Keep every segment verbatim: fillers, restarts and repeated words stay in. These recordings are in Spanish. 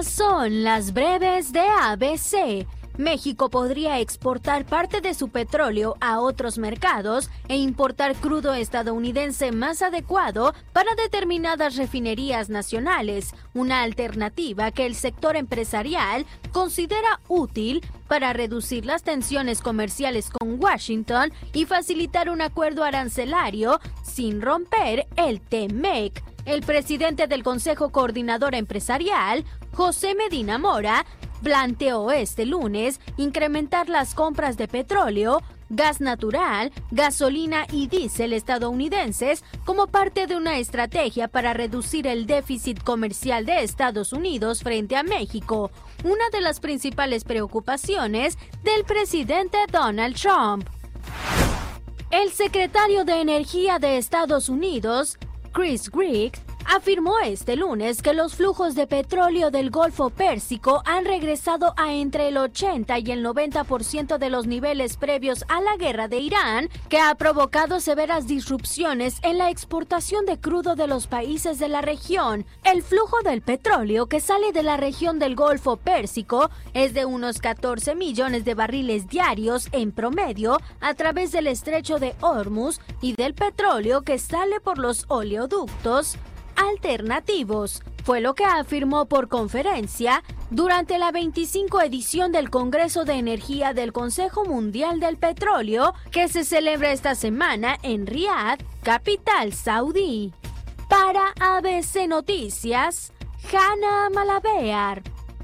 Estas son las breves de A B C. México podría exportar parte de su petróleo a otros mercados e importar crudo estadounidense más adecuado para determinadas refinerías nacionales, una alternativa que el sector empresarial considera útil para reducir las tensiones comerciales con Washington y facilitar un acuerdo arancelario sin romper el T M E C. El presidente del Consejo Coordinador Empresarial, José Medina Mora, planteó este lunes incrementar las compras de petróleo, gas natural, gasolina y diésel estadounidenses como parte de una estrategia para reducir el déficit comercial de Estados Unidos frente a México, una de las principales preocupaciones del presidente Donald Trump. El secretario de Energía de Estados Unidos, Chris Griggs, afirmó este lunes que los flujos de petróleo del Golfo Pérsico han regresado a entre el ochenta y el noventa por ciento de los niveles previos a la guerra de Irán, que ha provocado severas disrupciones en la exportación de crudo de los países de la región. El flujo del petróleo que sale de la región del Golfo Pérsico es de unos catorce millones de barriles diarios en promedio a través del estrecho de Hormuz y del petróleo que sale por los oleoductos alternativos, fue lo que afirmó por conferencia durante la veinticinco edición del Congreso de Energía del Consejo Mundial del Petróleo, que se celebra esta semana en Riad, capital saudí. Para A B C Noticias, Hanna Malabear.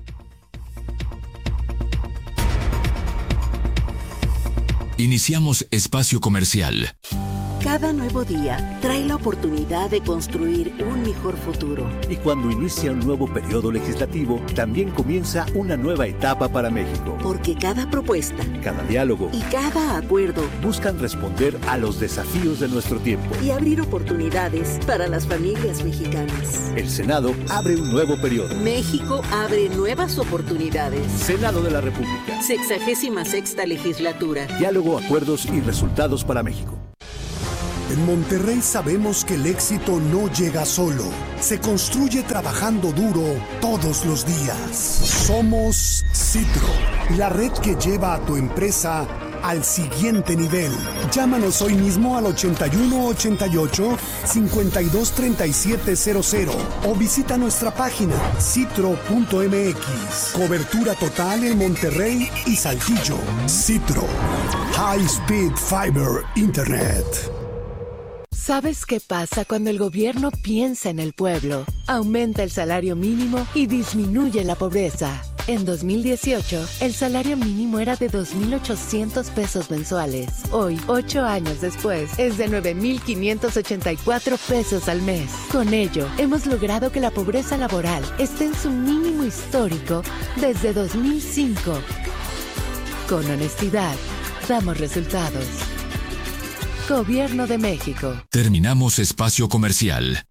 Iniciamos espacio comercial. Cada nuevo día trae la oportunidad de construir un mejor futuro. Y cuando inicia un nuevo periodo legislativo, también comienza una nueva etapa para México. Porque cada propuesta, cada diálogo y cada acuerdo buscan responder a los desafíos de nuestro tiempo y abrir oportunidades para las familias mexicanas. El Senado abre un nuevo periodo. México abre nuevas oportunidades. Senado de la República. Sexagésima sexta legislatura. Diálogo, acuerdos y resultados para México. En Monterrey sabemos que el éxito no llega solo, se construye trabajando duro todos los días. Somos Citro, la red que lleva a tu empresa al siguiente nivel. Llámanos hoy mismo al ochenta y uno ochenta y ocho, cincuenta y dos treinta y siete cero cero o visita nuestra página citro punto m x. Cobertura total en Monterrey y Saltillo. Citro, High Speed Fiber Internet. ¿Sabes qué pasa cuando el gobierno piensa en el pueblo? Aumenta el salario mínimo y disminuye la pobreza. En dos mil dieciocho, el salario mínimo era de dos mil ochocientos pesos mensuales. Hoy, ocho años después, es de nueve mil quinientos ochenta y cuatro pesos al mes. Con ello, hemos logrado que la pobreza laboral esté en su mínimo histórico desde dos mil cinco. Con honestidad, damos resultados. Gobierno de México. Terminamos espacio comercial.